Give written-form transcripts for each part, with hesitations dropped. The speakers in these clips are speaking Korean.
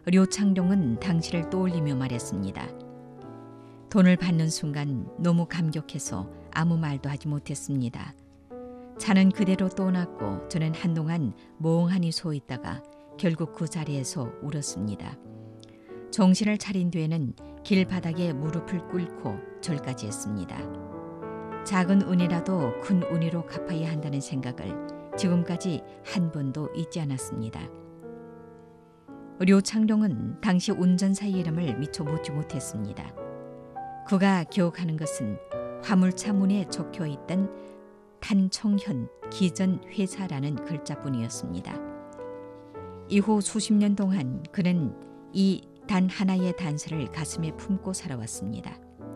료창룡은 당시를 떠올리며 말했습니다. 돈을 받는 순간 너무 감격해서 아무 말도 하지 못했습니다. 차는 그대로 떠났고 저는 한동안 멍하니 서 있다가 결국 그 자리에서 울었습니다. 정신을 차린 뒤에는 길바닥에 무릎을 꿇고 절까지 했습니다. 작은 은혜라도 큰 은혜로 갚아야 한다는 생각을 지금까지 한 번도 잊지 않았습니다. 료창룡은 당시 운전사의 이름을 미처 묻지 못했습니다. 그가 기억하는 것은 화물차 문에 적혀있던 탄청현 기전회사라는 글자뿐이었습니다. 이후 수십 년 동안 그는 이 단 하나의 단서를 가슴에 품고 살아왔습니다.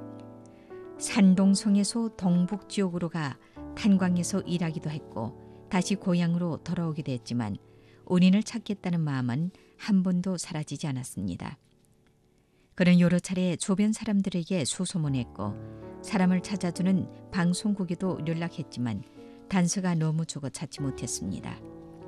산동성에서 동북 지역으로 가 탄광에서 일하기도 했고 다시 고향으로 돌아오기도 했지만 은인을 찾겠다는 마음은 한 번도 사라지지 않았습니다. 그는 여러 차례 주변 사람들에게 수소문했고 사람을 찾아주는 방송국에도 연락했지만 단서가 너무 적어 찾지 못했습니다.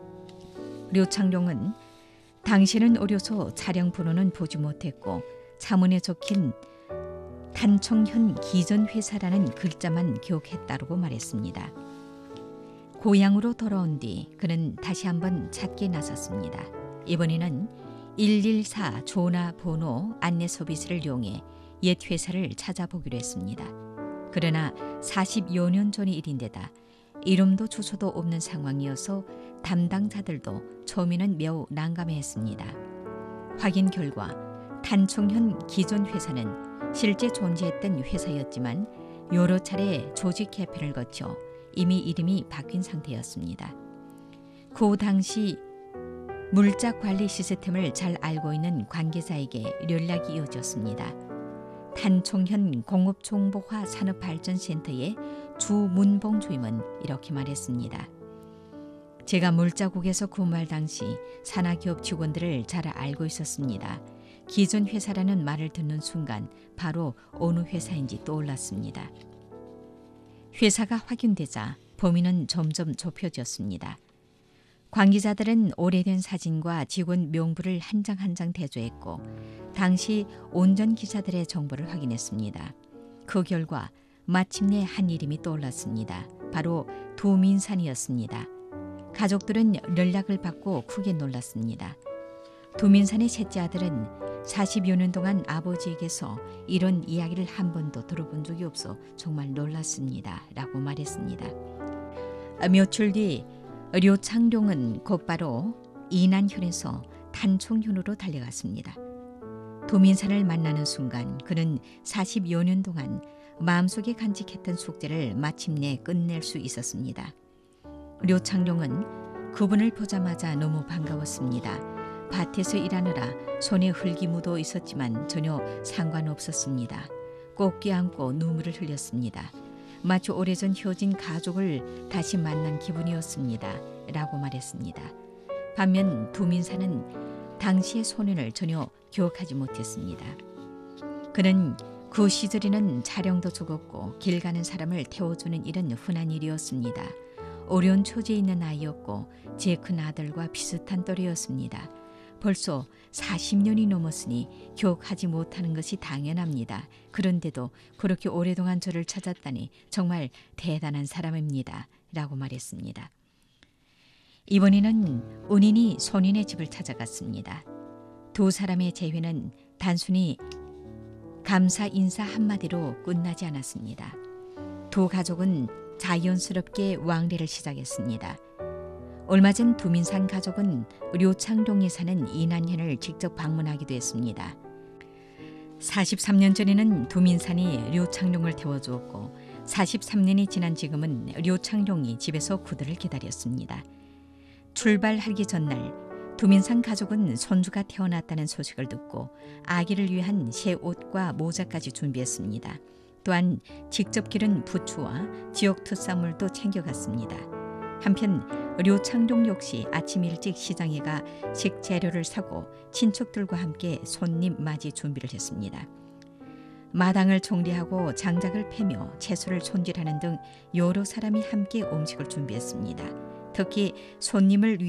료창룡은 당신은 어려서 차량 번호는 보지 못했고 차문에 적힌 탄청현 기전회사라는 글자만 기억했다고 말했습니다. 고향으로 돌아온 뒤 그는 다시 한번 찾기 나섰습니다. 이번에는 114 전화번호 안내 서비스를 이용해 옛 회사를 찾아보기로 했습니다. 그러나 40여 년 전의 일인데다 이름도 주소도 없는 상황이어서 담당자들도 처음에는 매우 난감해했습니다. 확인 결과 탄청현 기존 회사는 실제 존재했던 회사였지만 여러 차례 조직 개편을 거쳐 이미 이름이 바뀐 상태였습니다. 그 당시 물자 관리 시스템을 잘 알고 있는 관계자에게 연락이 이어졌습니다. 탄청현 공업정보화 산업발전센터의 주문봉 주임은 이렇게 말했습니다. 제가 물자국에서 근무할 당시 산하기업 직원들을 잘 알고 있었습니다. 기존 회사라는 말을 듣는 순간 바로 어느 회사인지 떠올랐습니다. 회사가 확인되자 범위는 점점 좁혀졌습니다. 관계자들은 오래된 사진과 직원 명부를 한 장 한 장 대조했고 당시 운전기사들의 정보를 확인했습니다. 그 결과 마침내 한 이름이 떠올랐습니다. 바로 두민산이었습니다. 가족들은 연락을 받고 크게 놀랐습니다. 두민산의 셋째 아들은 40여 년 동안 아버지에게서 이런 이야기를 한 번도 들어본 적이 없어 정말 놀랐습니다. 라고 말했습니다. 며칠 뒤 료창룡은 곧바로 이난현에서 탄청현으로 달려갔습니다. 도민산을 만나는 순간 그는 40여 년 동안 마음속에 간직했던 숙제를 마침내 끝낼 수 있었습니다. 료창룡은 그분을 보자마자 너무 반가웠습니다. 밭에서 일하느라 손에 흙이 묻어 있었지만 전혀 상관없었습니다. 꼭 껴안고 눈물을 흘렸습니다. 마치 오래전 헤어진 가족을 다시 만난 기분이었습니다. 라고 말했습니다. 반면 두민사는 당시의 소년을 전혀 기억하지 못했습니다. 그는 그 시절에는 차량도 적었고 길 가는 사람을 태워주는 일은 흔한 일이었습니다. 어려운 처지에 있는 아이였고 제 큰 아들과 비슷한 또래였습니다. 벌써 40년이 넘었으니 기억하지 못하는 것이 당연합니다. 그런데도 그렇게 오랫동안 저를 찾았다니 정말 대단한 사람입니다. 라고 말했습니다. 이번에는 은인이 손인의 집을 찾아갔습니다. 두 사람의 재회는 단순히 감사 인사 한마디로 끝나지 않았습니다. 두 가족은 자연스럽게 왕래를 시작했습니다. 얼마 전 두민산 가족은 료창룡에 사는 이난현을 직접 방문하기도 했습니다. 43년 전에는 두민산이 료창룡을 태워주었고 43년이 지난 지금은 료창룡이 집에서 그들을 기다렸습니다. 출발하기 전날 두민산 가족은 손주가 태어났다는 소식을 듣고 아기를 위한 새 옷과 모자까지 준비했습니다. 또한 직접 기른 부추와 지역 특산물도 챙겨갔습니다. 한편 료창룡 역시 아침 일찍 시장에 가 식재료를 사고 친척들과 함께 손님 맞이 준비를 했습니다. 마당을 정리하고 장작을 패며 채소를 손질하는 등 여러 사람이 함께 음식을 준비했습니다. 특히 손님을 위해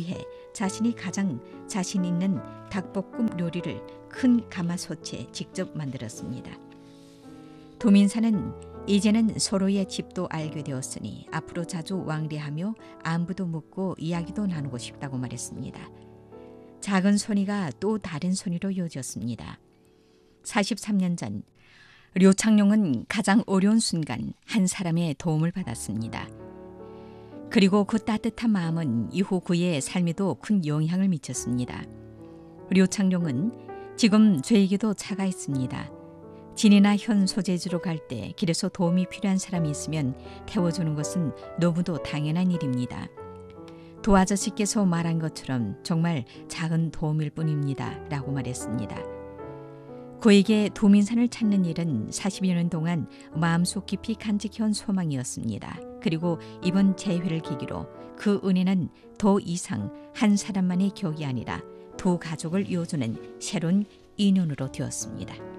자신이 가장 자신 있는 닭볶음 요리를 큰 가마솥에 직접 만들었습니다. 도민사는 이제는 서로의 집도 알게 되었으니 앞으로 자주 왕래하며 안부도 묻고 이야기도 나누고 싶다고 말했습니다. 작은 손이가 또 다른 손이로 이어졌습니다. 43년 전 료창룡은 가장 어려운 순간 한 사람의 도움을 받았습니다. 그리고 그 따뜻한 마음은 이후 그의 삶에도 큰 영향을 미쳤습니다. 료창룡은 지금 저에게도 차가 있습니다. 진이나 현 소재지로 갈 때 길에서 도움이 필요한 사람이 있으면 태워주는 것은 너무도 당연한 일입니다. 도아저씨께서 말한 것처럼 정말 작은 도움일 뿐입니다. 라고 말했습니다. 그에게 도민산을 찾는 일은 40여 년 동안 마음속 깊이 간직해온 소망이었습니다. 그리고 이번 재회를 계기로 그 은혜는 더 이상 한 사람만의 격이 아니라 두 가족을 이어주는 새로운 인연으로 되었습니다.